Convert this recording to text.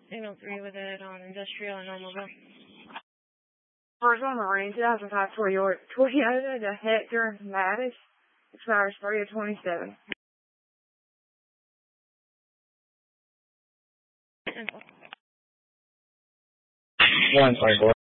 803 with it on industrial and automobile. First on Marine 2005 Toyota, the Hector Lattice, expires 3/27. 124.